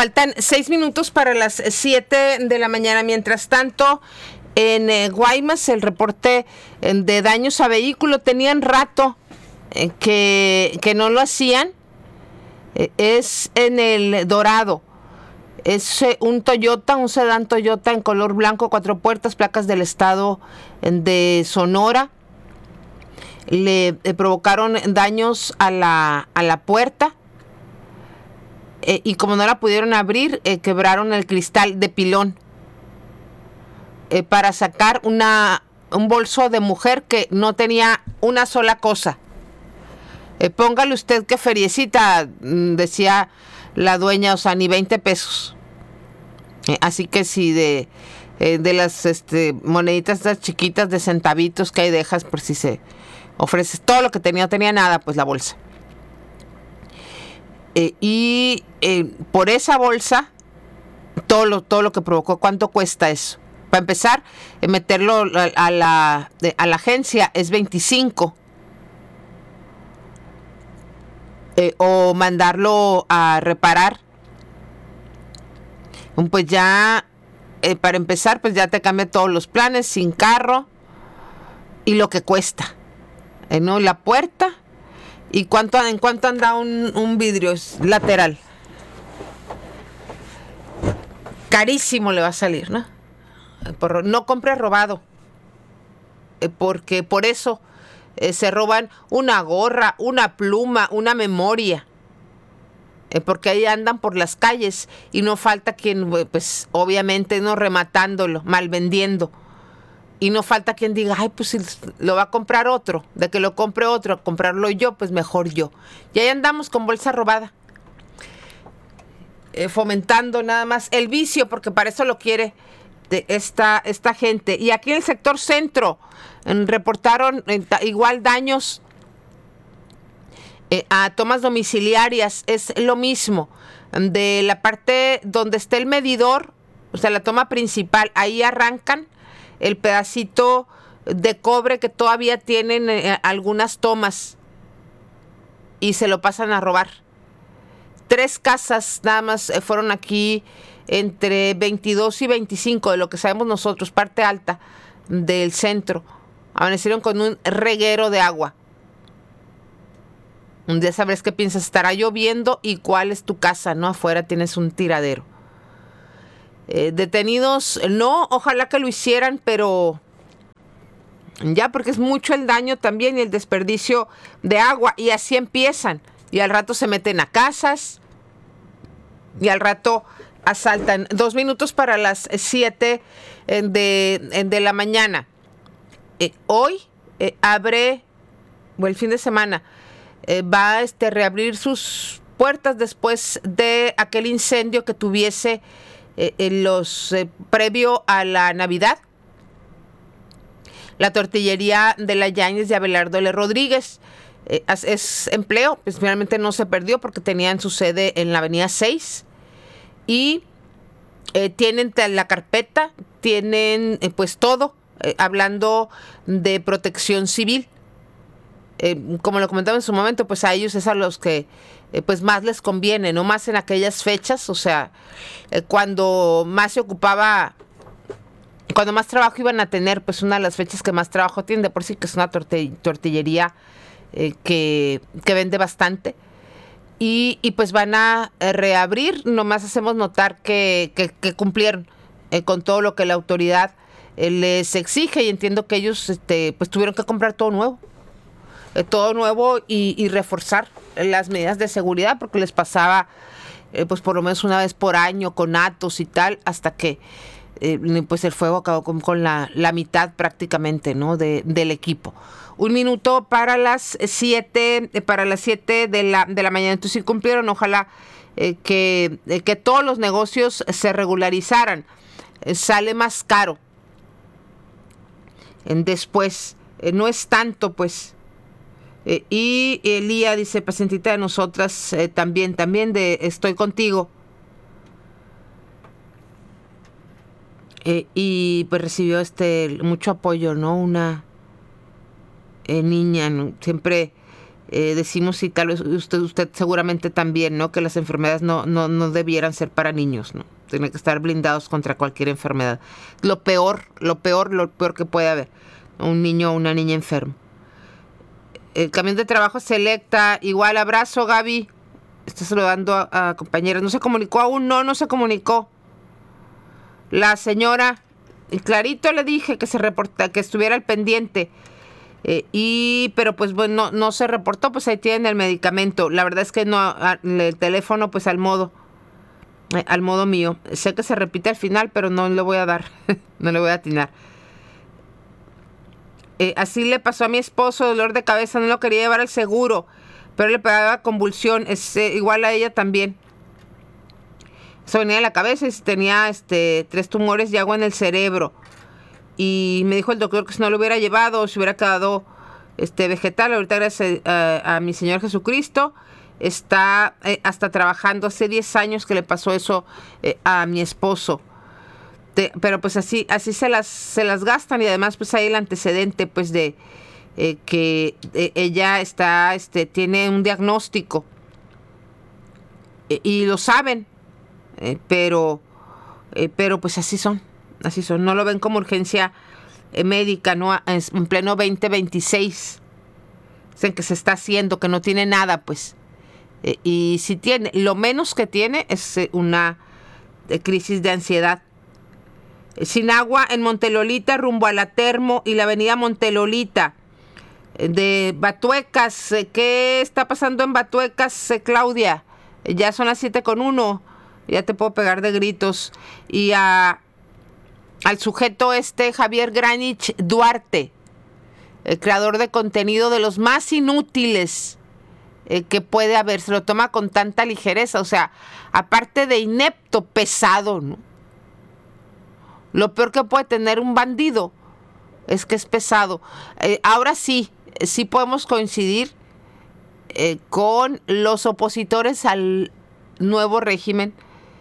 Faltan 6 minutos para las 7 de la mañana. Mientras tanto, en Guaymas, el reporte de daños a vehículo, tenían rato que no lo hacían. Es en el Dorado. Es un Toyota, un sedán Toyota en color blanco, 4 puertas, placas del estado de Sonora. Le provocaron daños a la puerta. Y como no la pudieron abrir, quebraron el cristal de pilón para sacar un bolso de mujer que no tenía una sola cosa. Póngale usted que feriecita, decía la dueña, o sea, ni 20 pesos. Así que si de las moneditas estas chiquitas de centavitos que hay dejas, por si se ofreces todo lo que tenía, no tenía nada, pues la bolsa. Y por esa bolsa, todo lo que provocó, ¿cuánto cuesta eso? Para empezar, meterlo a la agencia es 25. O mandarlo a reparar. Pues ya, para empezar, pues ya te cambia todos los planes, sin carro y lo que cuesta. ¿No? La puerta. ¿Y en cuánto anda un vidrio lateral? Carísimo le va a salir, ¿no? No compre robado. Porque por eso se roban una gorra, una pluma, una memoria. Porque ahí andan por las calles y no falta quien, pues obviamente, no rematándolo, mal vendiendo. Y no falta quien diga, ay, pues si lo va a comprar otro, de que lo compre otro, comprarlo yo, pues mejor yo. Y ahí andamos con bolsa robada, fomentando nada más el vicio, porque para eso lo quiere de esta gente. Y aquí en el sector centro reportaron igual daños a tomas domiciliarias. Es lo mismo. De la parte donde está el medidor, o sea, la toma principal, ahí arrancan el pedacito de cobre que todavía tienen algunas tomas y se lo pasan a robar. 3 casas nada más fueron aquí entre 22 y 25 de lo que sabemos nosotros, parte alta del centro. Amanecieron con un reguero de agua. Un día sabrás qué piensas, estará lloviendo y cuál es tu casa, ¿no? Afuera tienes un tiradero. Detenidos, no, ojalá que lo hicieran, pero ya, porque es mucho el daño también y el desperdicio de agua, y así empiezan, y al rato se meten a casas, y al rato asaltan. 2 minutos para las 7 de la mañana. Hoy abre, o el fin de semana, va a reabrir sus puertas después de aquel incendio que tuviese previo a la Navidad. La tortillería de la Yáñez de Abelardo L. Rodríguez es empleo, pues finalmente no se perdió porque tenían su sede en la avenida 6 y tienen la carpeta, tienen pues todo, hablando de protección civil. Como lo comentaba en su momento, pues a ellos es a los que pues más les conviene, no más en aquellas fechas, o sea, cuando más se ocupaba, cuando más trabajo iban a tener, pues una de las fechas que más trabajo tienen, de por sí que es una tortillería que vende bastante, y pues van a reabrir. Nomás hacemos notar que cumplieron con todo lo que la autoridad les exige, y entiendo que ellos pues tuvieron que comprar todo nuevo y reforzar las medidas de seguridad, porque les pasaba pues por lo menos una vez por año con atos y tal, hasta que pues el fuego acabó con la mitad prácticamente, ¿no? del equipo. 1 minuto para las 7 de la mañana. Entonces sí cumplieron. Ojalá que todos los negocios se regularizaran. Sale más caro después, no es tanto, pues. Y Elía dice, pacientita de nosotras, también de Estoy Contigo. Y pues recibió mucho apoyo, ¿no? Una niña, ¿no? Siempre decimos, y tal vez usted seguramente también, ¿no? Que las enfermedades no debieran ser para niños, ¿no? Tienen que estar blindados contra cualquier enfermedad. Lo peor que puede haber. Un niño o una niña enfermo. El camión de trabajo selecta, igual, abrazo, Gaby. Está saludando a compañeras. No se comunicó aún, no se comunicó. La señora, y clarito le dije que que estuviera al pendiente. Pero pues bueno, no se reportó, pues ahí tienen el medicamento. La verdad es que no, el teléfono pues al modo mío. Sé que se repite al final, pero no le voy a dar, no le voy a atinar. Así le pasó a mi esposo, dolor de cabeza, no lo quería llevar al seguro, pero le pegaba convulsión, igual a ella también. Eso venía de la cabeza y tenía 3 tumores y agua en el cerebro. Y me dijo el doctor que si no lo hubiera llevado, se hubiera quedado vegetal. Ahorita, gracias a mi Señor Jesucristo, está hasta trabajando. Hace 10 años que le pasó eso a mi esposo. Pero pues así se las gastan, y además pues hay el antecedente pues de que ella tiene un diagnóstico y lo saben, pero pues así son, no lo ven como urgencia médica, no en pleno 2026. Dicen que se está haciendo, que no tiene nada, pues, y si tiene, lo menos que tiene es una crisis de ansiedad. Sin agua en Montelolita, rumbo a la Termo y la avenida Montelolita. De Batuecas, ¿qué está pasando en Batuecas, Claudia? Ya son las 7:01, ya te puedo pegar de gritos. Y al sujeto Javier Granich Duarte, el creador de contenido de los más inútiles que puede haber, se lo toma con tanta ligereza, o sea, aparte de inepto, pesado, ¿no? Lo peor que puede tener un bandido es que es pesado. Ahora sí podemos coincidir con los opositores al nuevo régimen,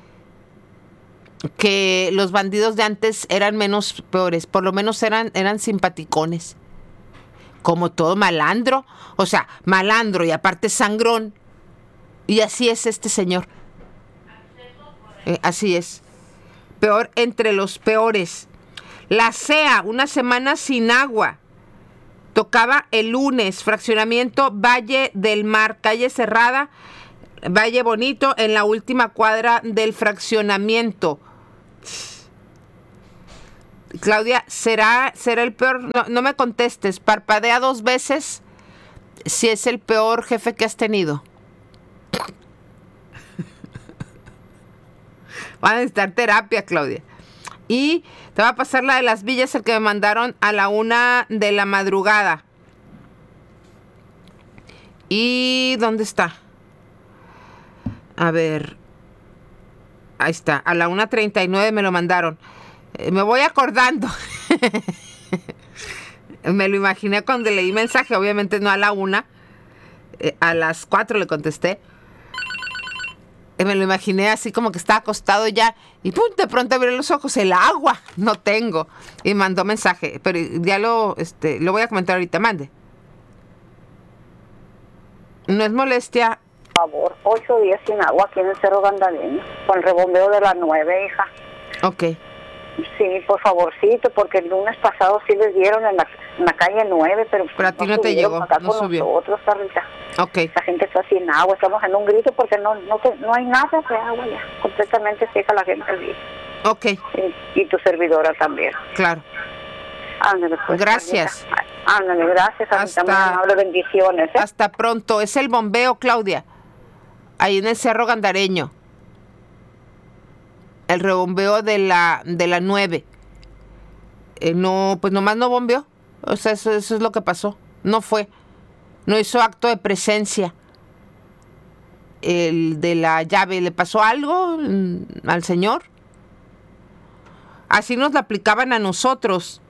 que los bandidos de antes eran menos peores, por lo menos eran simpaticones. Como todo malandro, o sea, malandro y aparte sangrón. Y así es este señor. Así es. Peor entre los peores. La CEA, una semana sin agua. Tocaba el lunes. Fraccionamiento Valle del Mar, calle cerrada, Valle Bonito, en la última cuadra del fraccionamiento. Claudia, ¿será el peor? No me contestes. Parpadea 2 veces si es el peor jefe que has tenido. Van a necesitar terapia, Claudia. Y te va a pasar la de Las Villas, el que me mandaron a la 1 de la madrugada. ¿Y dónde está? A ver. Ahí está. A la 1:39 me lo mandaron. Me voy acordando. Me lo imaginé cuando leí mensaje. Obviamente no a la 1. A las 4 le contesté. Me lo imaginé así como que estaba acostado ya y ¡pum! De pronto abrí los ojos, el agua, no tengo. Y mandó mensaje, pero ya lo voy a comentar ahorita, mande. No es molestia. Por favor, 8 días sin agua aquí en el Cerro Gandareño, con el rebombeo de la 9, hija. Ok. Sí, por favorcito, porque el lunes pasado sí les dieron en la calle 9, pero a ti no te llegó, acá no con subió. Nosotros, Carlita. Ok. La gente está sin agua, estamos en un grito porque no hay nada de agua ya. Completamente seca la gente allí. Ok. Y tu servidora también. Claro. Ándale, pues, gracias. Carlita. Ándale, gracias. Hasta, muy amable, bendiciones. Hasta pronto. Es el bombeo, Claudia. Ahí en el Cerro Gandareño. El rebombeo de la 9. No, pues nomás no bombeó. O sea, eso es lo que pasó. No fue. No hizo acto de presencia. El de la llave, ¿le pasó algo al señor? Así nos la aplicaban a nosotros.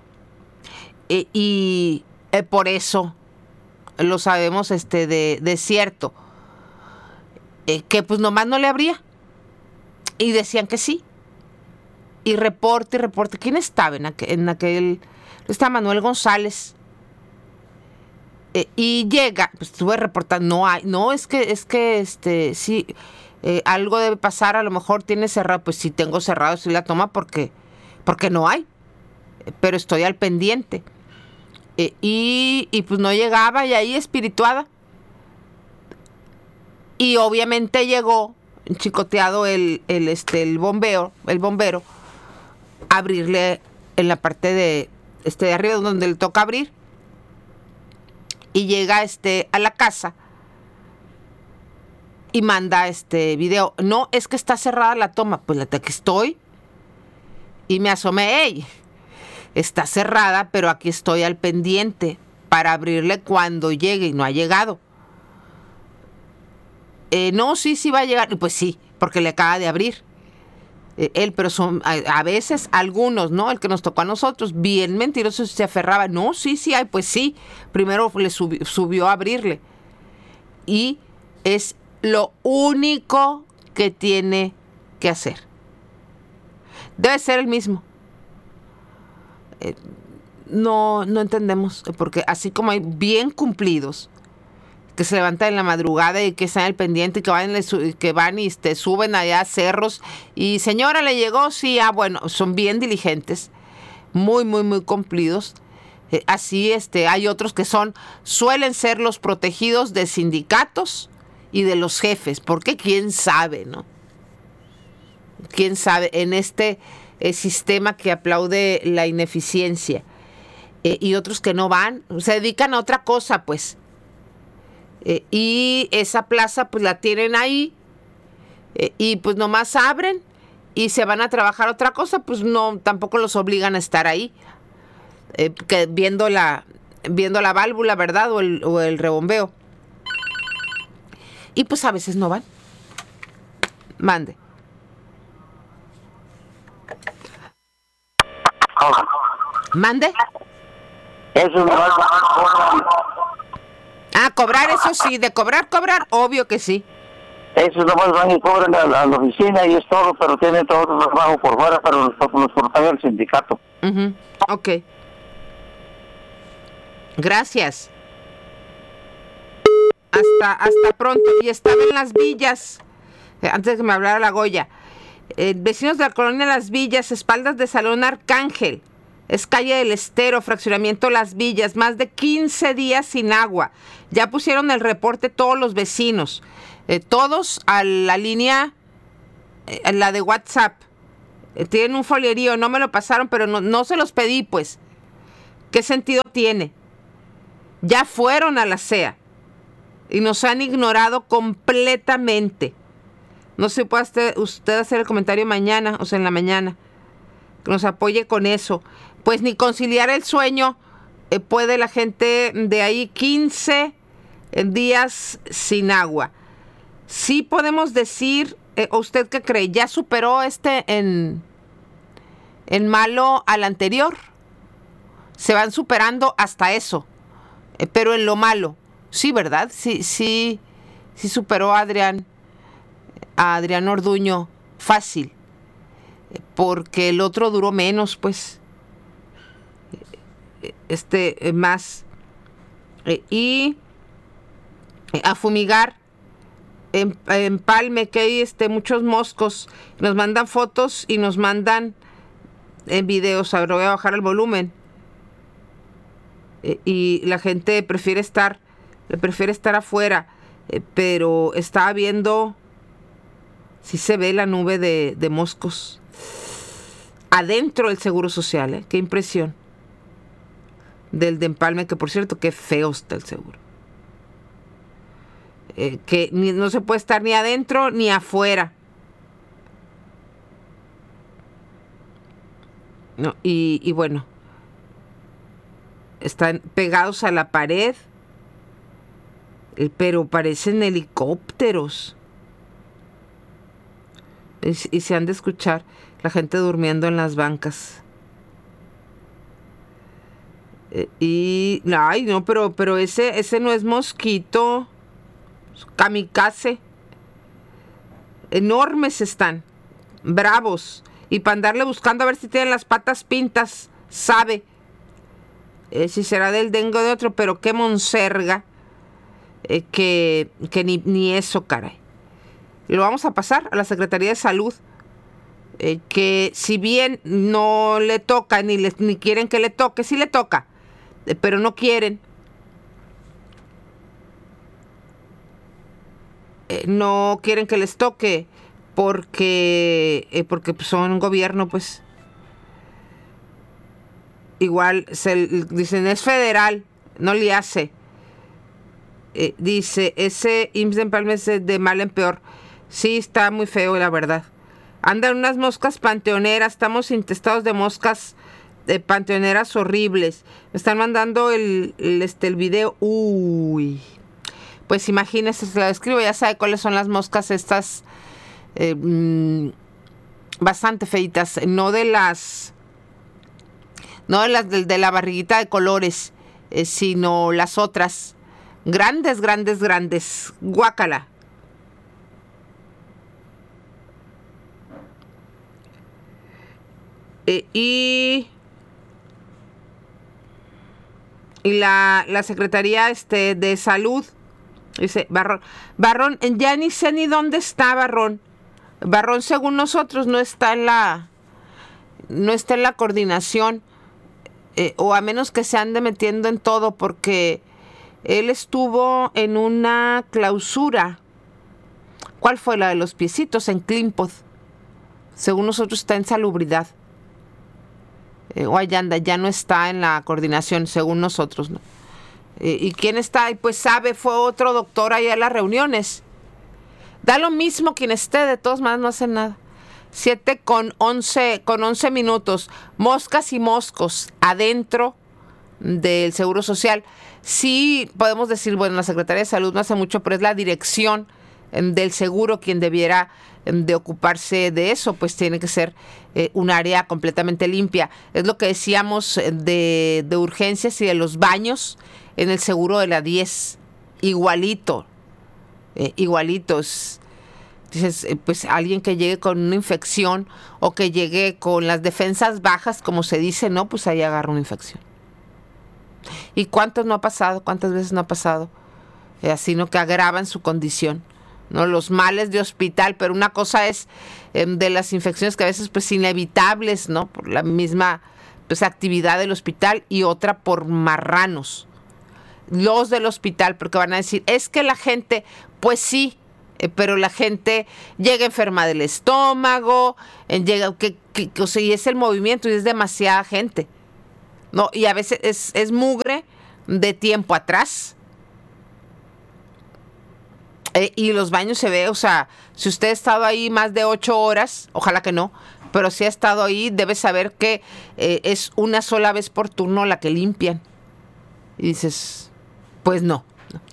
Y por eso lo sabemos de cierto. Que pues nomás no le abría. Y decían que sí. Y reporte. ¿Quién estaba en aquel? Estaba Manuel González. Y llega, pues estuve reportando, no hay, no, es que, sí, algo debe pasar, a lo mejor tiene cerrado, pues si tengo cerrado, sí la toma porque no hay, pero estoy al pendiente. Y pues no llegaba, y ahí espirituada. Y obviamente llegó chicoteado el bombero, a abrirle en la parte de arriba donde le toca abrir. Y llega a la casa y manda video. No, es que está cerrada la toma. Pues la que estoy. Y me asomé, ¡ey! Está cerrada, pero aquí estoy al pendiente para abrirle cuando llegue, y no ha llegado. No, sí va a llegar. Pues sí, porque le acaba de abrir. Él, pero son a veces algunos, ¿no? El que nos tocó a nosotros, bien mentiroso, se aferraba. No, sí hay, pues sí. Primero le subió a abrirle. Y es lo único que tiene que hacer. Debe ser el mismo. No entendemos, porque así como hay bien cumplidos, que se levantan en la madrugada y que están al pendiente y que van y suben allá a cerros y señora, ¿le llegó? Sí, bueno, son bien diligentes, muy cumplidos. Así hay otros que suelen ser los protegidos de sindicatos y de los jefes, porque quién sabe, ¿no? Quién sabe en sistema que aplaude la ineficiencia, y otros que no van, se dedican a otra cosa, pues. Y esa plaza pues la tienen ahí, y pues nomás abren y se van a trabajar otra cosa, pues no, tampoco los obligan a estar ahí, que viendo la válvula, ¿verdad? O el rebombeo. Y pues a veces no van. Mande. ¿Mande? Eso no va a Cobrar, eso sí, de cobrar, obvio que sí. Eso nomás van y cobran a la oficina y es todo, pero tienen todo el trabajo por fuera, pero los protege el sindicato. Ok. Gracias. Hasta pronto. Y estaba en Las Villas, antes de que me hablara la Goya. Vecinos de la colonia Las Villas, espaldas de Salón Arcángel. Es calle del Estero, fraccionamiento Las Villas, más de 15 días sin agua. Ya pusieron el reporte todos los vecinos, todos a la línea, la de WhatsApp. Tienen un folierío, no me lo pasaron, pero no se los pedí, pues. ¿Qué sentido tiene? Ya fueron a la CEA y nos han ignorado completamente. No se puede usted hacer el comentario mañana, o sea, en la mañana, que nos apoye con eso. Pues ni conciliar el sueño puede la gente de ahí. 15 días sin agua. Sí podemos decir, ¿usted qué cree? ¿Ya superó en malo al anterior? Se van superando hasta eso, pero en lo malo. Sí, ¿verdad? Sí superó a Adrián Orduño fácil, porque el otro duró menos, pues. Más. Y a fumigar en Empalme, que hay muchos moscos. Nos mandan fotos y nos mandan videos. Ahora voy a bajar el volumen. Y la gente prefiere estar afuera, pero estaba viendo si se ve la nube de moscos adentro del Seguro Social. Qué impresión del de Empalme, que por cierto, qué feo está el seguro. Que no se puede estar ni adentro ni afuera. No, y bueno, están pegados a la pared, pero parecen helicópteros. Y se han de escuchar la gente durmiendo en las bancas. Ay, no, pero ese no es mosquito. Kamikaze. Enormes están. Bravos. Y para andarle buscando a ver si tienen las patas pintas. Sabe. si será del dengue o de otro, pero qué monserga, que ni eso, caray. Lo vamos a pasar a la Secretaría de Salud, que si bien no le toca, ni quieren que le toque, sí le toca, pero no quieren. No quieren que les toque porque pues, son gobierno, pues. Igual dicen, es federal, no le hace. Dice, ese IMSS de Empalme es de mal en peor. Sí, está muy feo, la verdad. Andan unas moscas panteoneras, estamos intestados de moscas panteoneras horribles. Me están mandando el video. Uy. Pues imagínese, se lo describo, ya sabe cuáles son las moscas estas bastante feitas, no de las de la barriguita de colores, sino las otras, grandes, guácala. Y la Secretaría de Salud dice, Barrón, ya ni sé ni dónde está Barrón. Barrón, según nosotros, no está en la coordinación, o a menos que se ande metiendo en todo, porque él estuvo en una clausura. ¿Cuál fue? La de los piecitos en Climpod. Según nosotros está en salubridad. O allá anda, ya no está en la coordinación, según nosotros, ¿no? ¿Y quién está? Pues sabe, fue otro doctor ahí a las reuniones. Da lo mismo quien esté, de todos modos no hace nada. 7:11 minutos. Moscas y moscos adentro del Seguro Social. Sí podemos decir, bueno, la Secretaría de Salud no hace mucho, pero es la dirección del seguro quien debiera de ocuparse de eso, pues tiene que ser un área completamente limpia. Es lo que decíamos de urgencias y de los baños en el seguro de la 10. Igualitos. Dices, pues alguien que llegue con una infección o que llegue con las defensas bajas, como se dice, ¿no? Pues ahí agarra una infección. ¿Y cuántos no ha pasado? ¿Cuántas veces no ha pasado? Así, ¿no? Que agravan su condición, ¿no? Los males de hospital, pero una cosa es de las infecciones que a veces pues inevitables, ¿no? Por la misma pues actividad del hospital, y otra por marranos. Los del hospital, porque van a decir, es que la gente, pues sí, pero la gente llega enferma del estómago, o sea, y es el movimiento y es demasiada gente, ¿no? Y a veces es mugre de tiempo atrás. Y los baños se ve, o sea, si usted ha estado ahí más de 8 horas, ojalá que no, pero si ha estado ahí, debe saber que es una sola vez por turno la que limpian. Y dices, pues no.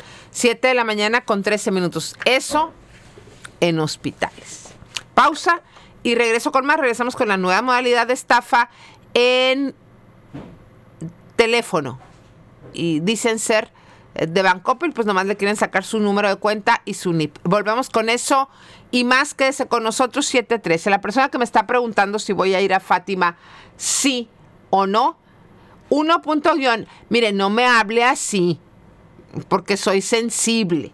7:13 a.m. Eso en hospitales. Pausa y regreso con más. Regresamos con la nueva modalidad de estafa en teléfono. Y dicen ser de Bancoppel, pues nomás le quieren sacar su número de cuenta y su NIP. Volvemos con eso y más. Quédese con nosotros. 7:13. La persona que me está preguntando si voy a ir a Fátima, sí o no. 1. Mire, no me hable así, porque soy sensible.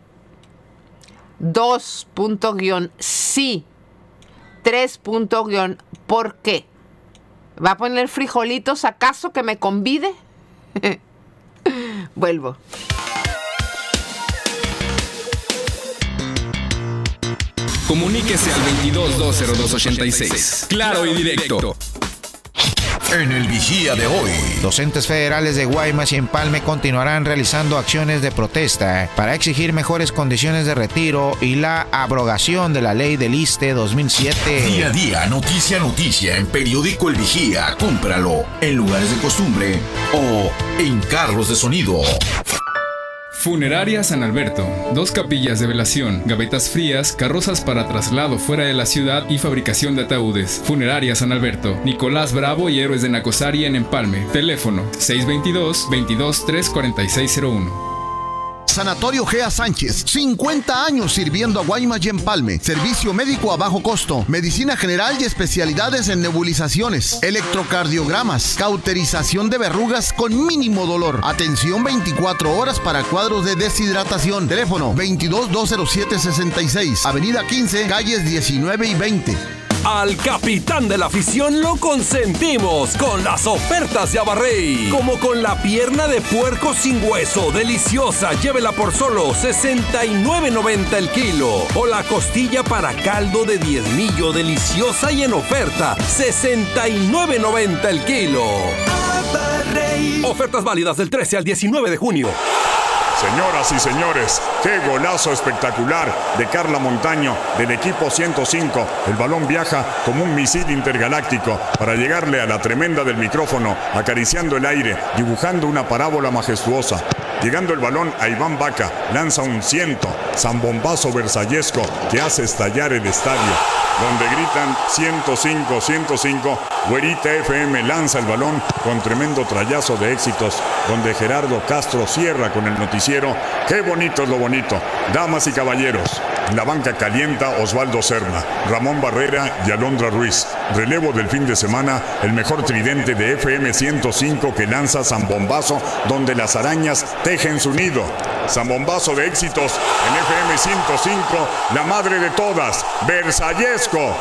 2. Sí. 3. ¿Por qué? ¿Va a poner frijolitos acaso que me convide? Vuelvo. Comuníquese al 22-202-86. Claro y directo. En el Vigía de hoy, docentes federales de Guaymas y Empalme continuarán realizando acciones de protesta para exigir mejores condiciones de retiro y la abrogación de la ley del ISSSTE 2007. Día a día, noticia en periódico El Vigía. Cómpralo en lugares de costumbre o en carros de sonido. Funeraria San Alberto. 2 capillas de velación, gavetas frías, carrozas para traslado fuera de la ciudad y fabricación de ataúdes. Funeraria San Alberto. Nicolás Bravo y Héroes de Nacosari en Empalme. Teléfono 622-22-34601. Sanatorio Gea Sánchez, 50 años sirviendo a Guaymas y Empalme. Servicio médico a bajo costo, medicina general y especialidades en nebulizaciones, electrocardiogramas, cauterización de verrugas con mínimo dolor. Atención 24 horas para cuadros de deshidratación. Teléfono 22-207-66, Avenida 15, calles 19 y 20. Al capitán de la afición lo consentimos con las ofertas de Abarrey. Como con la pierna de puerco sin hueso, deliciosa, llévela por solo $69.90 el kilo. O la costilla para caldo de diezmillo, deliciosa y en oferta, $69.90 el kilo. Abarrey. Ofertas válidas del 13 al 19 de junio. Señoras y señores, qué golazo espectacular de Carla Montaño del equipo 105. El balón viaja como un misil intergaláctico para llegarle a la tremenda del micrófono, acariciando el aire, dibujando una parábola majestuosa. Llegando el balón a Iván Vaca, lanza un zambombazo versallesco que hace estallar el estadio, donde gritan 105, 105. Güerita FM lanza el balón con tremendo trayazo de éxitos, donde Gerardo Castro cierra con el noticiero. Qué bonito es lo bonito. Damas y caballeros, la banca calienta Osvaldo Serna, Ramón Barrera y Alondra Ruiz. Relevo del fin de semana, el mejor tridente de FM 105 que lanza zambombazo, donde las arañas tejen su nido. Zambombazo de éxitos en FM 105, la madre de todas, versallesco.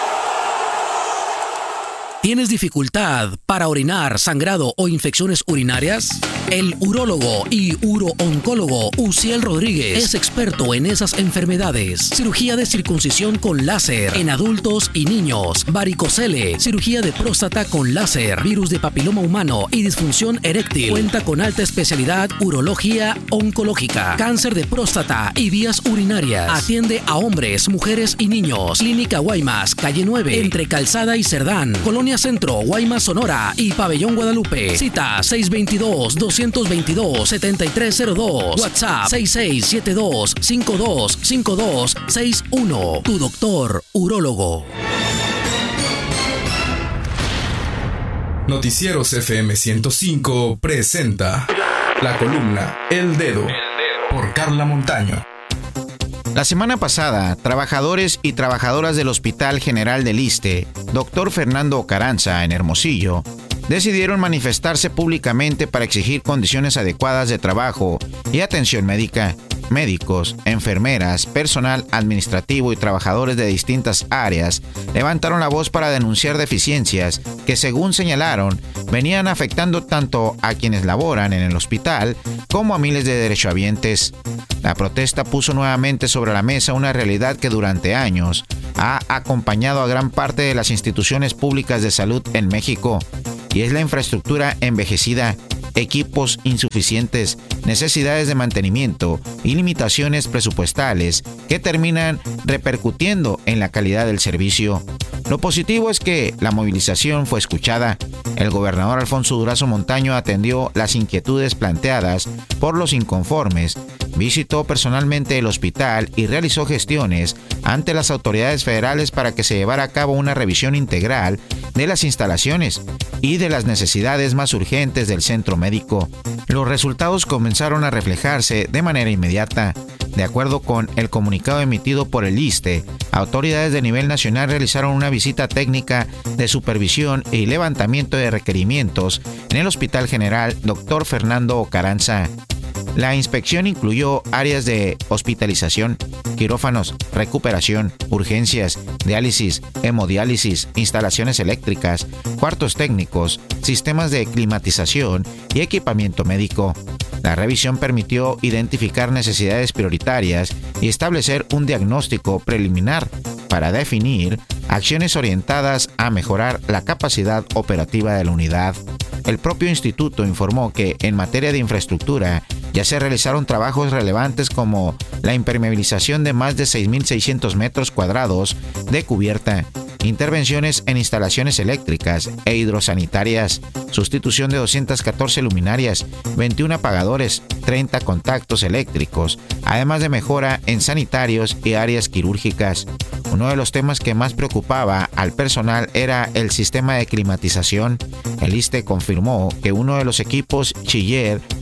¿Tienes dificultad para orinar, sangrado o infecciones urinarias? El urólogo y urooncólogo Uciel Rodríguez es experto en esas enfermedades. Cirugía de circuncisión con láser en adultos y niños, varicocele, cirugía de próstata con láser, virus de papiloma humano y disfunción eréctil. Cuenta con alta especialidad urología oncológica, cáncer de próstata y vías urinarias. Atiende a hombres, mujeres y niños. Clínica Guaymas, calle 9, entre Calzada y Cerdán, Colonia Centro, Guaymas, Sonora y Pabellón Guadalupe. Cita 622-222-7302. WhatsApp 6672-525261. Tu doctor urólogo. Noticieros FM 105 presenta la columna El Dedo por Carla Montaño. La semana pasada, trabajadores y trabajadoras del Hospital General del Iste, Dr. Fernando Carranza, en Hermosillo, decidieron manifestarse públicamente para exigir condiciones adecuadas de trabajo y atención médica. Médicos, enfermeras, personal administrativo y trabajadores de distintas áreas levantaron la voz para denunciar deficiencias que, según señalaron, venían afectando tanto a quienes laboran en el hospital como a miles de derechohabientes. La protesta puso nuevamente sobre la mesa una realidad que durante años ha acompañado a gran parte de las instituciones públicas de salud en México, y es la infraestructura envejecida, equipos insuficientes, necesidades de mantenimiento y limitaciones presupuestales que terminan repercutiendo en la calidad del servicio. Lo positivo es que la movilización fue escuchada. El gobernador Alfonso Durazo Montaño atendió las inquietudes planteadas por los inconformes, visitó personalmente el hospital y realizó gestiones ante las autoridades federales para que se llevara a cabo una revisión integral de las instalaciones y de las necesidades más urgentes del centro médico. Los resultados comenzaron a reflejarse de manera inmediata. De acuerdo con el comunicado emitido por el ISSSTE, autoridades de nivel nacional realizaron una visita técnica de supervisión y levantamiento de requerimientos en el Hospital General Dr. Fernando Carranza. La inspección incluyó áreas de hospitalización, quirófanos, recuperación, urgencias, diálisis, hemodiálisis, instalaciones eléctricas, cuartos técnicos, sistemas de climatización y equipamiento médico. La revisión permitió identificar necesidades prioritarias y establecer un diagnóstico preliminar para definir acciones orientadas a mejorar la capacidad operativa de la unidad. El propio instituto informó que en materia de infraestructura ya se realizaron trabajos relevantes como la impermeabilización de más de 6.600 metros cuadrados de cubierta, intervenciones en instalaciones eléctricas e hidrosanitarias, sustitución de 214 luminarias, 21 apagadores, 30 contactos eléctricos, además de mejora en sanitarios y áreas quirúrgicas. Uno de los temas que más preocupaba al personal era el sistema de climatización. El ISSSTE confirmó que uno de los equipos chiller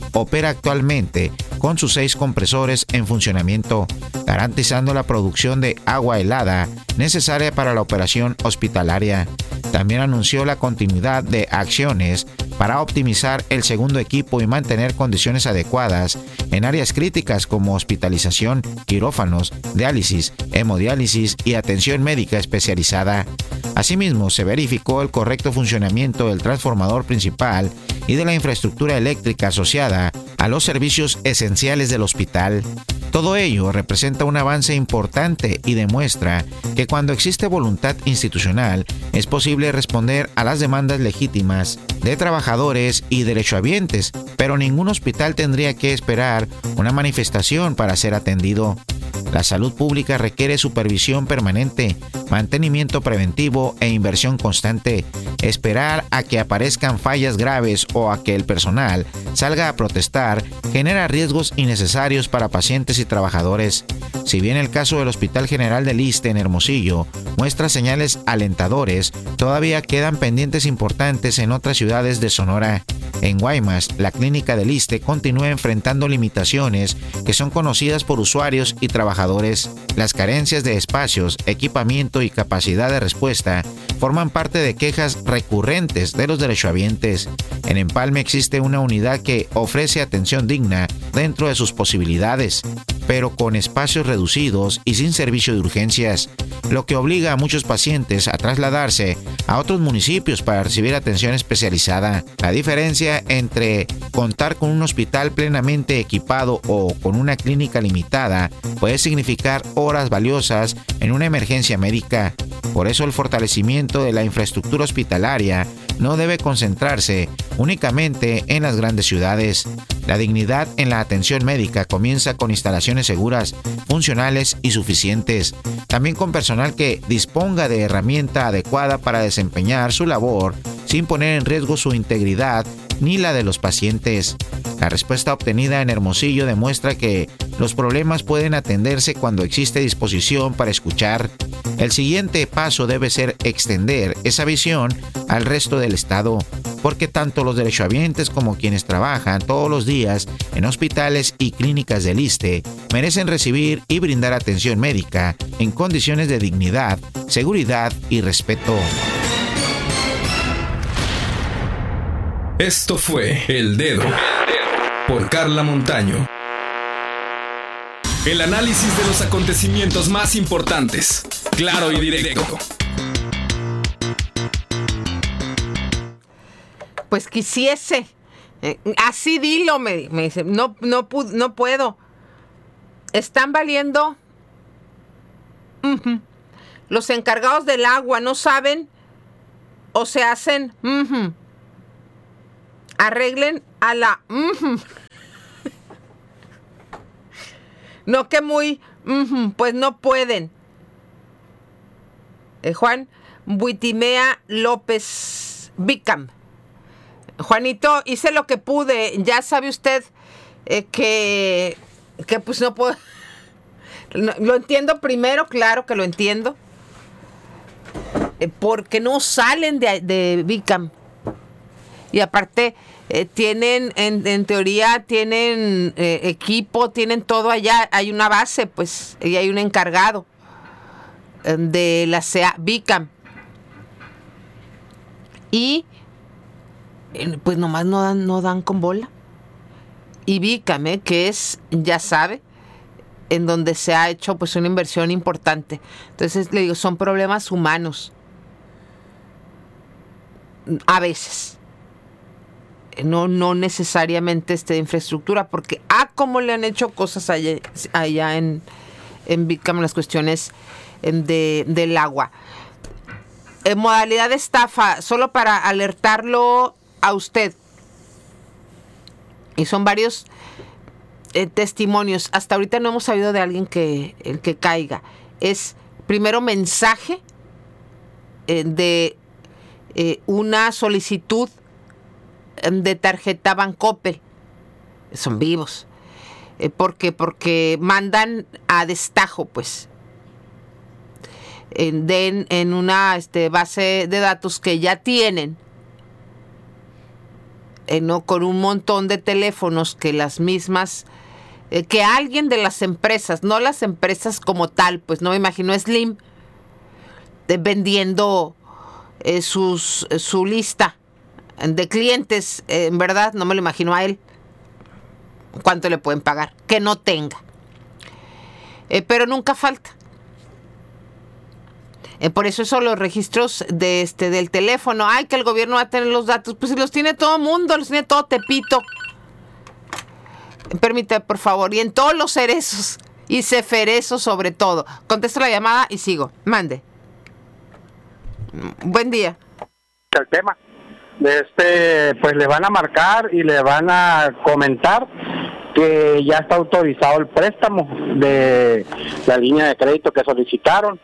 opera actualmente con sus 6 compresores en funcionamiento, garantizando la producción de agua helada necesaria para la operación hospitalaria. También anunció la continuidad de acciones para optimizar el segundo equipo y mantener condiciones adecuadas en áreas críticas como hospitalización, quirófanos, diálisis, hemodiálisis y atención médica especializada. Asimismo, se verificó el correcto funcionamiento del transformador principal y de la infraestructura eléctrica asociada a los servicios esenciales del hospital. Todo ello representa un avance importante y demuestra que cuando existe voluntad institucional es posible responder a las demandas legítimas de trabajadores y derechohabientes, pero ningún hospital tendría que esperar una manifestación para ser atendido. La salud pública requiere supervisión permanente, mantenimiento preventivo e inversión constante. Esperar a que aparezcan fallas graves o a que el personal salga a protestar genera riesgos innecesarios para pacientes y trabajadores. Si bien el caso del Hospital General del Iste en Hermosillo muestra señales alentadores, todavía quedan pendientes importantes en otras ciudades de Sonora. En Guaymas, la clínica del Iste continúa enfrentando limitaciones que son conocidas por usuarios y trabajadores. Las carencias de espacios, equipamiento y capacidad de respuesta forman parte de quejas recurrentes de los derechohabientes. En Empalme existe una unidad que ofrece atención digna dentro de sus posibilidades, pero con espacios reducidos y sin servicio de urgencias, lo que obliga a muchos pacientes a trasladarse a otros municipios para recibir atención especializada. La diferencia entre contar con un hospital plenamente equipado o con una clínica limitada puede significar horas valiosas en una emergencia médica. Por eso el fortalecimiento de la infraestructura hospitalaria no debe concentrarse únicamente en las grandes ciudades. La dignidad en la atención médica comienza con instalaciones seguras, funcionales y suficientes. También con personal que disponga de herramienta adecuada para desempeñar su labor sin poner en riesgo su integridad ni la de los pacientes. La respuesta obtenida en Hermosillo demuestra que los problemas pueden atenderse cuando existe disposición para escuchar. El siguiente paso debe ser extender esa visión al resto del estado, porque tanto los derechohabientes como quienes trabajan todos los días en hospitales y clínicas del Iste merecen recibir y brindar atención médica en condiciones de dignidad, seguridad y respeto. Esto fue El Dedo por Carla Montaño. El análisis de los acontecimientos más importantes, claro y directo. Pues quisiese. Así dilo, me dice. No puedo. Están valiendo. Los encargados del agua no saben o se hacen. Arreglen a la. No que muy. Pues no pueden. Juan Buitimea López Vicam. Juanito, hice lo que pude. Ya sabe usted que pues no puedo. Lo entiendo primero, claro que lo entiendo. Porque no salen de Vicam. Y aparte, tienen, en teoría, tienen equipo, tienen todo allá. Hay una base, pues, y hay un encargado de la CEA Vicam. Y pues nomás no dan con bola. Y Vicam, que es, ya sabe, en donde se ha hecho pues una inversión importante. Entonces le digo, son problemas humanos. A veces. No necesariamente de infraestructura, porque como le han hecho cosas allá en Vicam, las cuestiones del agua. En modalidad de estafa, solo para alertarlo a usted. Y son varios testimonios. Hasta ahorita no hemos sabido de alguien el que caiga. Es primero mensaje de una solicitud de tarjeta Bancoppel. Son vivos. Porque mandan a destajo, pues. En una base de datos que ya tienen ¿no? Con un montón de teléfonos que las mismas, que alguien de las empresas, no las empresas como tal, pues no me imagino Slim vendiendo su lista de clientes, en verdad, no me lo imagino a él. ¿Cuánto le pueden pagar? Que no tenga. Pero nunca falta. Por eso los registros del teléfono. Ay, que el gobierno va a tener los datos. Pues si los tiene todo el mundo, los tiene todo Tepito. Permítame, por favor. Y en todos los cerezos. Y ceferezos sobre todo. Contesto la llamada y sigo. Mande. Buen día. El tema. Pues le van a marcar y le van a comentar que ya está autorizado el préstamo de la línea de crédito que solicitaron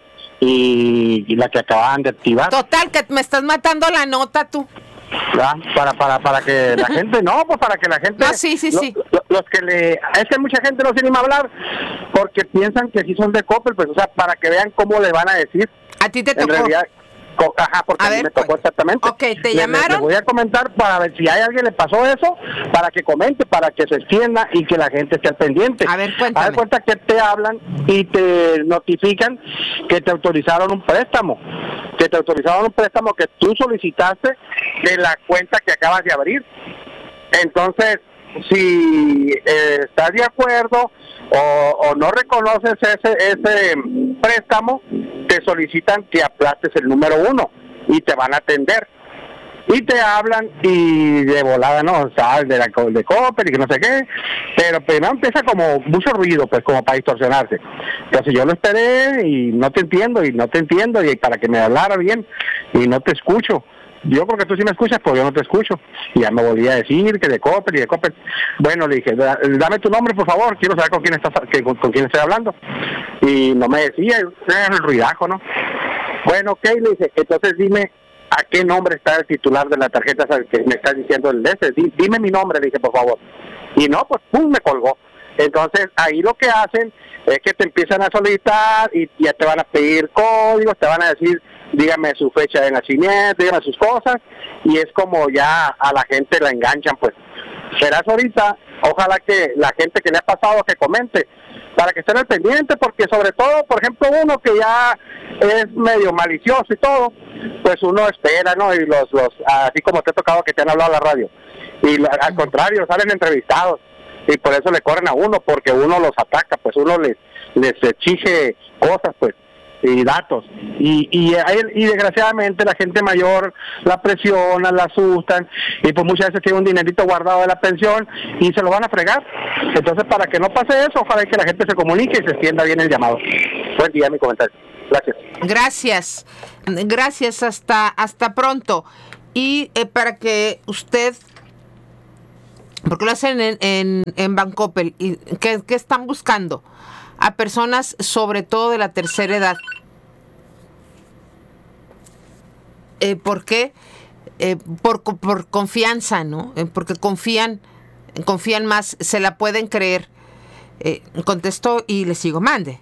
y la que acababan de activar. Total, que me estás matando la nota tú. ¿Ya? Para que la gente, no, pues para que la gente... No, sí. Los que es que mucha gente no se anima a hablar porque piensan que sí son de Coppel, pues, o sea, para que vean cómo le van a decir. A ti te tocó. En realidad, porque a mí me tocó exactamente. Ok, ¿te llamaron? Le voy a comentar para ver si hay alguien le pasó eso, para que comente, para que se extienda y que la gente esté al pendiente. A ver, cuéntame. Haz de cuenta que te hablan y te notifican que te autorizaron un préstamo. Que te autorizaron un préstamo que tú solicitaste de la cuenta que acabas de abrir. Entonces, si estás de acuerdo o no reconoces ese préstamo, te solicitan que aplastes el número 1 y te van a atender. Y te hablan y de volada, ¿no? Sabes de Coppel y que no sé qué. Pero primero empieza como mucho ruido, pues como para distorsionarse. Entonces yo lo esperé y no te entiendo y para que me hablara bien y no te escucho. Yo creo que tú sí me escuchas, pero yo no te escucho. Y ya me volví a decir que de Coppel y de Coppel. Bueno, le dije, dame tu nombre, por favor, quiero saber con quién estoy hablando. Y no me decía, el ruidajo, ¿no? Bueno, ok, le dije, entonces dime a qué nombre está el titular de la tarjeta que me estás diciendo el ese. Dime mi nombre, le dije, por favor. Y no, pues pum, me colgó. Entonces ahí lo que hacen es que te empiezan a solicitar y ya te van a pedir códigos, te van a decir, dígame su fecha de nacimiento, dígame sus cosas, y es como ya a la gente la enganchan, pues. Serás ahorita, ojalá que la gente que le ha pasado que comente, para que estén al pendiente, porque sobre todo, por ejemplo, uno que ya es medio malicioso y todo, pues uno espera, ¿no? Y los así como te ha tocado que te han hablado a la radio, y al contrario, salen entrevistados, y por eso le corren a uno, porque uno los ataca, pues uno les exige cosas, pues, y datos, y desgraciadamente la gente mayor la presionan, la asustan, y pues muchas veces tiene un dinerito guardado de la pensión y se lo van a fregar. Entonces, para que no pase eso, ojalá que la gente se comunique y se extienda bien el llamado. Buen día, mi comentario. Gracias, hasta pronto. Y para que usted, porque lo hacen en Bancoppel, y ¿qué están buscando? A personas sobre todo de la tercera edad. ¿Por qué? Por confianza, ¿no? Porque confían más, se la pueden creer. Contestó y le sigo. Mande.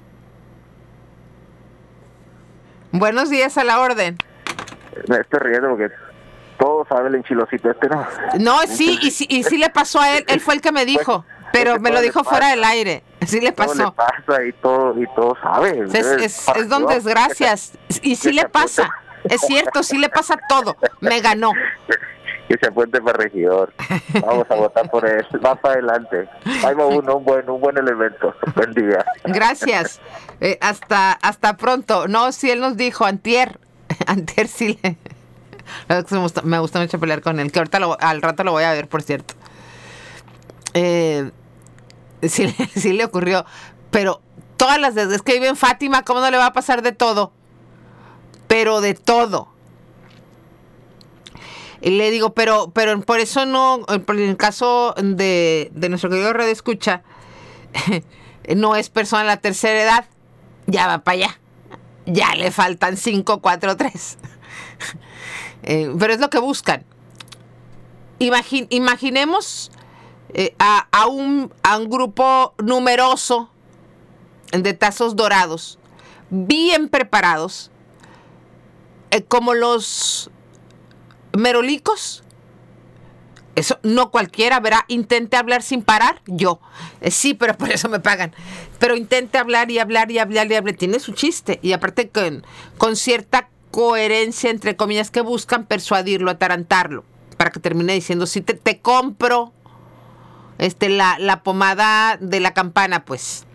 Buenos días, a la orden. Me estoy riendo porque todo sabe el enchilosito ¿no? No, sí, y sí le pasó a él fue el que me dijo. Pero me lo dijo fuera del aire. Sí le pasó. Todo le pasa y todo sabe. Es don desgracias. Y sí le pasa. Es cierto, sí le pasa todo. Me ganó. Que se apunte para regidor. Vamos a votar por él. Va para adelante. Ahí va un buen elemento. Buen día. Gracias. Hasta pronto. No, sí, él nos dijo antier sí le... Me gusta mucho pelear con él. Que ahorita al rato lo voy a ver, por cierto. Sí le ocurrió, pero todas las veces que vive en Fátima, ¿cómo no le va a pasar de todo? Pero de todo. Y le digo, pero por eso no, en el caso de nuestro querido Radio Escucha, no es persona de la tercera edad, ya va para allá. Ya le faltan 5, 4, 3. Pero es lo que buscan. Imaginemos a un grupo numeroso de tazos dorados, bien preparados, como los merolicos, Eso no cualquiera, verá, intente hablar sin parar, yo. Sí, pero por eso me pagan. Pero intente hablar y hablar y hablar y hablar. Tiene su chiste. Y aparte con cierta coherencia, entre comillas, que buscan persuadirlo, atarantarlo, para que termine diciendo, sí, te compro la pomada de la campana, pues.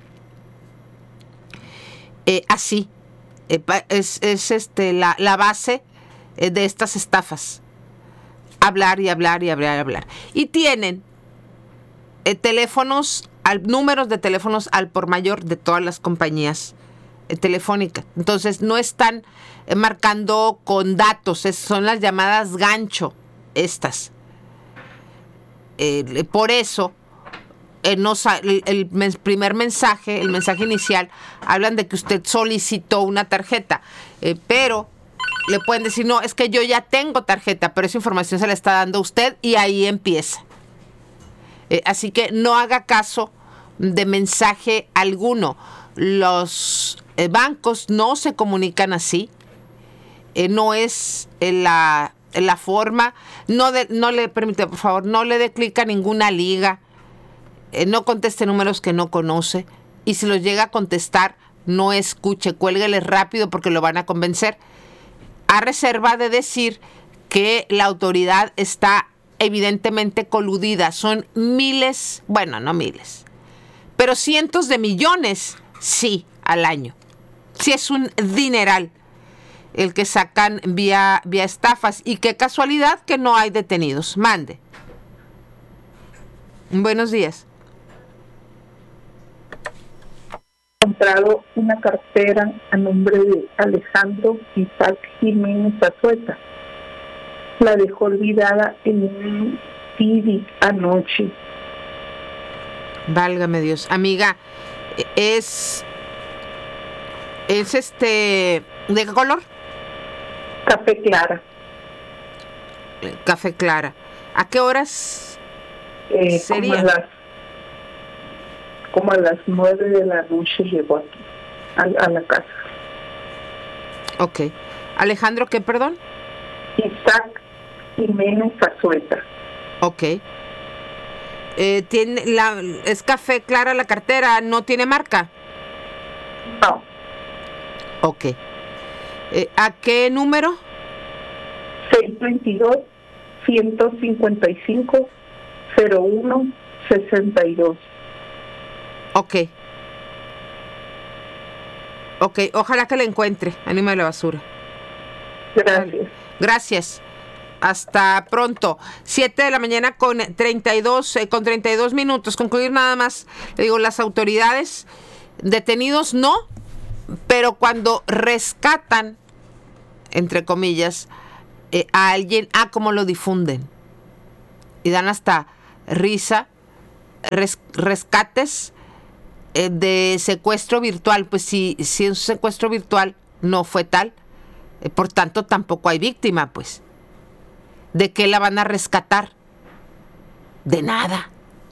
Así. Es la base de estas estafas. Hablar y hablar y hablar y hablar. Y tienen números de teléfonos al por mayor de todas las compañías telefónicas. Entonces no están marcando con datos, son las llamadas gancho estas. Por eso el primer mensaje, el mensaje inicial, hablan de que usted solicitó una tarjeta, pero le pueden decir, no, es que yo ya tengo tarjeta, pero esa información se la está dando a usted y ahí empieza. Así que no haga caso de mensaje alguno. Los bancos no se comunican así. No es la forma. No le permite, por favor, no le dé clic a ninguna liga. No conteste números que no conoce. Y si los llega a contestar, no escuche, cuélguele rápido porque lo van a convencer. A reserva de decir que la autoridad está evidentemente coludida. Son miles, bueno, no miles, pero cientos de millones, sí, al año. Sí, es un dineral el que sacan vía estafas. Y qué casualidad que no hay detenidos. Mande. Buenos días. Comprado una cartera a nombre de Alejandro Isaac Jiménez Azueta. La dejó olvidada en un Civic anoche. Válgame Dios. Amiga, ¿es de qué color? Café clara. Café clara. ¿A qué horas sería? Como a las 9 de la noche llegó aquí, a la casa. Ok. Alejandro, ¿qué, perdón? Isaac Jiménez Azueta. Ok. ¿Es café clara la cartera? ¿No tiene marca? No. Ok. ¿A qué número? 622-155-0162. Ok, ojalá que la encuentre. Ánima de la basura. Gracias. Gracias. Hasta pronto. 7 de la mañana con 32 minutos. Concluir nada más. Le digo, las autoridades, detenidos no, pero cuando rescatan, entre comillas, a alguien, cómo lo difunden. Y dan hasta risa. Rescates de secuestro virtual. Pues si es un secuestro virtual, no fue tal, por tanto tampoco hay víctima. Pues ¿de qué la van a rescatar? De nada.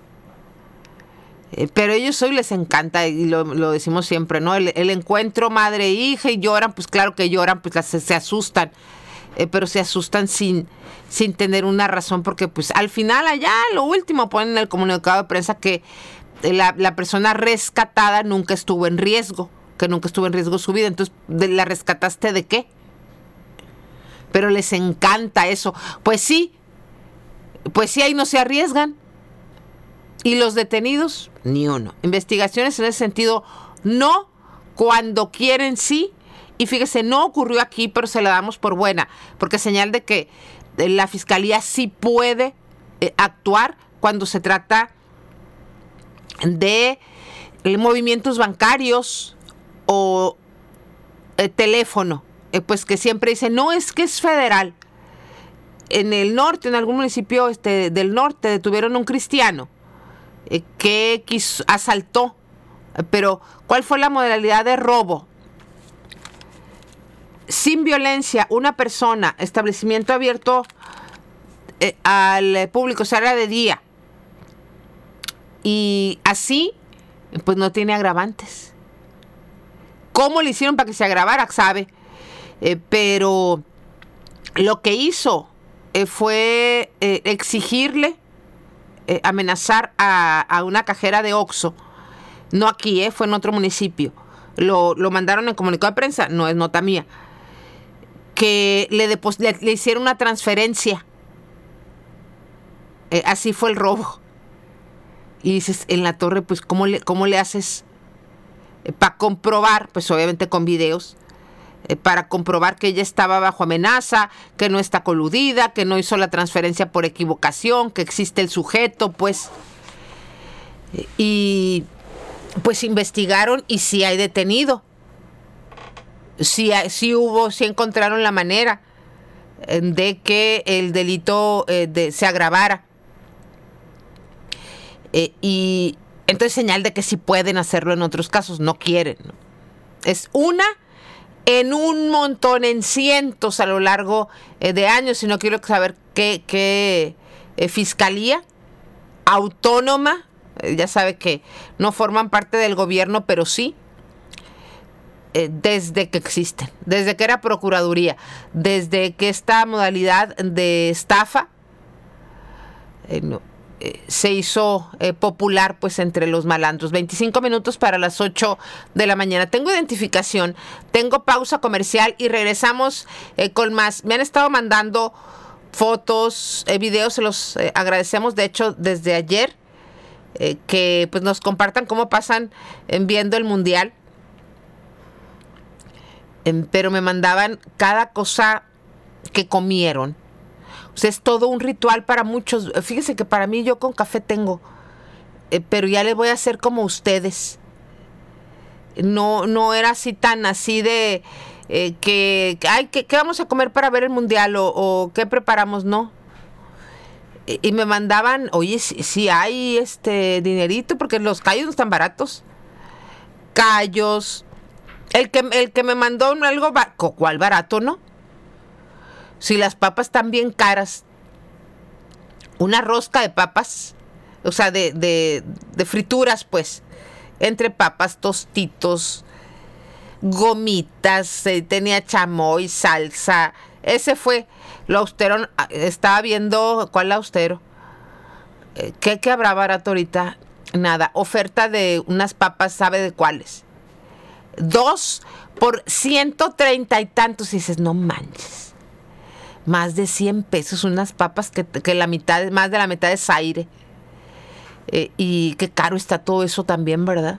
Pero ellos hoy les encanta, y lo decimos siempre, ¿no? El encuentro madre e hija, y lloran, pues claro que lloran, pues se asustan, pero se asustan sin tener una razón, porque pues al final allá lo último ponen en el comunicado de prensa que la persona rescatada nunca estuvo en riesgo, que nunca estuvo en riesgo su vida. Entonces, ¿la rescataste de qué? Pero les encanta eso. Pues sí, ahí no se arriesgan. Y los detenidos, ni uno. Investigaciones en ese sentido, no. Cuando quieren, sí. Y fíjese, no ocurrió aquí, pero se la damos por buena, porque es señal de que la fiscalía sí puede actuar cuando se trata de movimientos bancarios o teléfono, pues que siempre dicen, no, es que es federal. En el norte, en algún municipio del norte, detuvieron a un cristiano que asaltó, pero ¿cuál fue la modalidad de robo? Sin violencia, una persona, establecimiento abierto al público, o sea, era de día. Y así, pues no tiene agravantes. ¿Cómo le hicieron para que se agravara? Sabe. Pero lo que hizo fue exigirle, amenazar a una cajera de Oxxo. No aquí, fue en otro municipio. Lo mandaron en comunicado de prensa, no es nota mía. Que le hicieron una transferencia. Así fue el robo. Y dices, en la torre, pues, ¿cómo le haces para comprobar? Pues obviamente con videos. Para comprobar que ella estaba bajo amenaza, que no está coludida, que no hizo la transferencia por equivocación, que existe el sujeto, pues. Y pues investigaron y sí hay detenido. Sí encontraron la manera de que el delito se agravara. Y entonces señal de que sí pueden hacerlo en otros casos, no quieren, ¿no? Es una en un montón, en cientos a lo largo de años, y no quiero saber qué fiscalía autónoma, ya sabe que no forman parte del gobierno, pero sí, desde que existen, desde que era Procuraduría, desde que esta modalidad de estafa se hizo popular, pues, entre los malandros. 25 minutos para las 8 de la mañana. Tengo identificación, tengo pausa comercial y regresamos con más. Me han estado mandando fotos, videos, se los agradecemos, de hecho, desde ayer, que pues nos compartan cómo pasan viendo el Mundial. Pero me mandaban cada cosa que comieron. O sea, es todo un ritual para muchos. Fíjense que para mí, yo con café tengo, pero ya le voy a hacer como ustedes. No era así tan así de ¿qué vamos a comer para ver el Mundial? O ¿qué preparamos? No. Y me mandaban, oye, si hay dinerito, porque los callos no están baratos. Callos. El que me mandó algo, ¿cuál barato, no? Si las papas están bien caras, una rosca de papas, o sea, de frituras, pues, entre papas, tostitos, gomitas, tenía chamoy, salsa. Ese fue lo austero. Estaba viendo, ¿cuál austero? ¿Qué habrá barato ahorita? Nada, oferta de unas papas, ¿sabe de cuáles? 2 por 130 y tantos, y dices, no manches. Más de 100 pesos, unas papas que la mitad, más de la mitad es aire. Y qué caro está todo eso también, ¿verdad?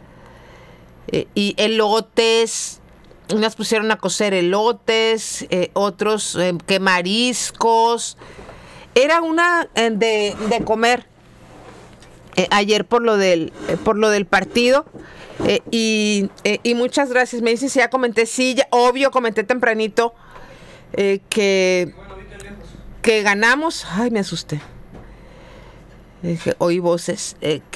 Y elotes, unas pusieron a cocer elotes, otros que mariscos. Era una de comer ayer por lo del partido. Y muchas gracias. Me dicen si ya comenté, sí, ya, obvio, comenté tempranito. Que ganamos. Ay, me asusté. Oí voces.